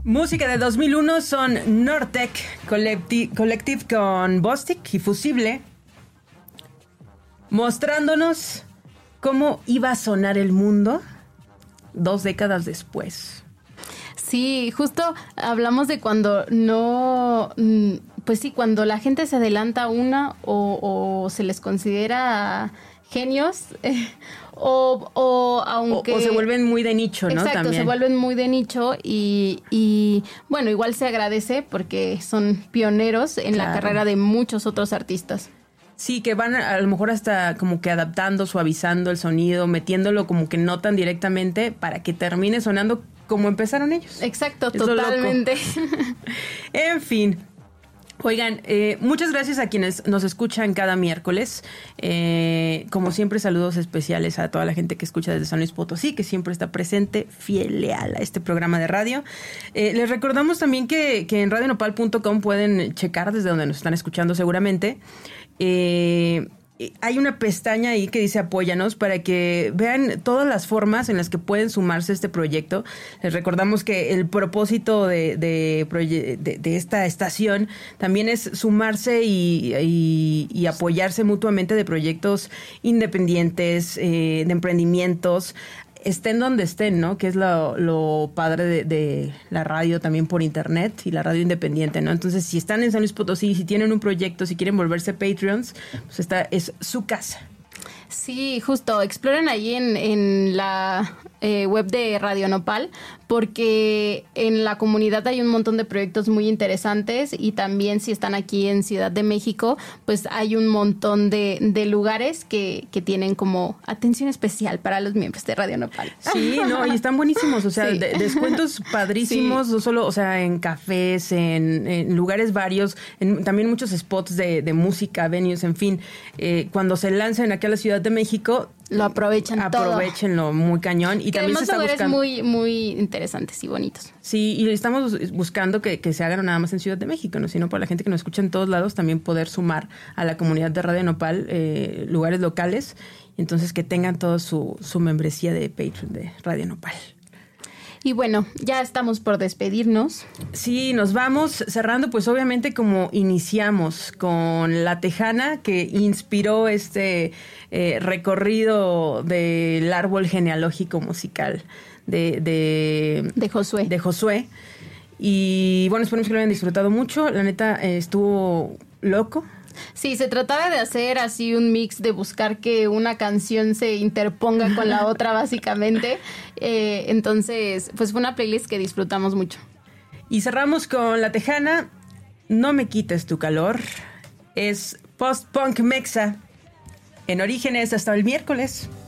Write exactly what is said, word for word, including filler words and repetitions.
Música de dos mil uno son Nortec Collective, Collective con Bostik y Fusible, mostrándonos cómo iba a sonar el mundo dos décadas después. Sí, justo hablamos de cuando no, pues sí, cuando la gente se adelanta una o, o se les considera genios, eh, o, o aunque... O, o se vuelven muy de nicho, ¿no? Exacto, También. se vuelven muy de nicho y, y bueno, igual se agradece porque son pioneros en Claro. la carrera de muchos otros artistas. Sí, que van a, a lo mejor hasta como que adaptando, suavizando el sonido, metiéndolo como que no tan directamente para que termine sonando como empezaron ellos. Exacto, Es lo loco. totalmente. En fin. Oigan, eh, muchas gracias a quienes nos escuchan cada miércoles. Eh, como siempre, saludos especiales a toda la gente que escucha desde San Luis Potosí, que siempre está presente, fiel, leal a este programa de radio. Eh, les recordamos también que, que en radio nopal punto com pueden checar desde donde nos están escuchando seguramente. Eh, hay una pestaña ahí que dice apóyanos para que vean todas las formas en las que pueden sumarse a este proyecto. Les recordamos que el propósito de, de, proye- de, de esta estación también es sumarse y, y, y apoyarse mutuamente de proyectos independientes, eh, de emprendimientos, estén donde estén, ¿no? Que es lo, lo padre de, de la radio también por internet y la radio independiente, ¿no? Entonces, si están en San Luis Potosí, si tienen un proyecto, si quieren volverse Patreons, pues esta es su casa. Sí, justo, exploren ahí en, en la eh, web de Radio Nopal, porque en la comunidad hay un montón de proyectos muy interesantes y también si están aquí en Ciudad de México, pues hay un montón de, de lugares que, que tienen como atención especial para los miembros de Radio Nopal. Sí, no, y están buenísimos, o sea, Sí. de- descuentos padrísimos, Sí. no solo, o sea, en cafés, en, en lugares varios, en también muchos spots de, de música, venues, en fin. Eh, cuando se lancen aquí a la Ciudad de México, Lo aprovechan todo. aprovechenlo muy cañón. Y Que también se además está lugares buscando. muy, muy interesantes y bonitos. Sí, y estamos buscando que, que se hagan no nada más en Ciudad de México, ¿no? Sino para la gente que nos escucha en todos lados, también poder sumar a la comunidad de Radio Nopal eh, lugares locales, y entonces que tengan toda su, su membresía de Patreon de Radio Nopal. Y bueno, ya estamos por despedirnos. Sí, nos vamos cerrando, pues obviamente como iniciamos con La Tejana, que inspiró este eh, recorrido del árbol genealógico musical de, de, De Josué. de Josué. Y bueno, esperemos que lo hayan disfrutado mucho. La neta, eh, estuvo loco. Sí, se trataba de hacer así un mix, de buscar que una canción se interponga con la otra, básicamente. Eh, entonces, pues fue una playlist que disfrutamos mucho. Y cerramos con La Tejana, No me quites tu calor. Es post-punk mexa. En Orígenes hasta el miércoles.